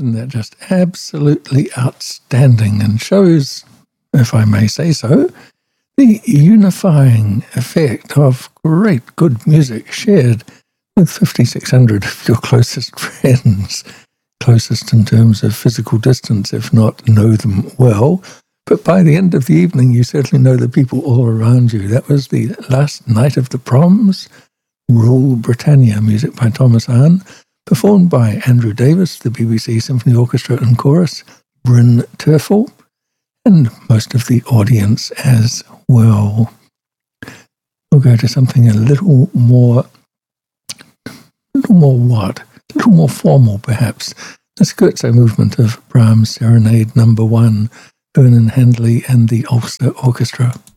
isn't that just absolutely outstanding, and shows, if I may say so, the unifying effect of great good music shared with 5,600 of your closest friends, closest in terms of physical distance, if not know them well. But by the end of the evening, you certainly know the people all around you. That was the last night of the Proms, Rule Britannia, music by Thomas Arne, performed by Andrew Davis, the BBC Symphony Orchestra and Chorus, Bryn Terfel, and most of the audience as well. We'll go to something a little more formal, perhaps. The scherzo movement of Brahms' Serenade No. 1, Vernon Handley and the Ulster Orchestra.